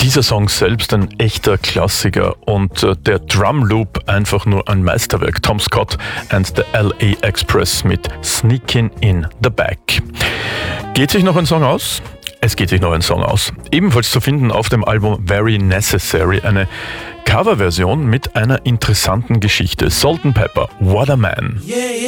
Dieser Song selbst ein echter Klassiker und der Drum Loop einfach nur ein Meisterwerk. Tom Scott and the LA Express mit Sneakin' in the Back. Geht sich noch ein Song aus? Es geht sich noch ein Song aus. Ebenfalls zu finden auf dem Album Very Necessary, eine Coverversion mit einer interessanten Geschichte. Salt and Pepper, What a Man.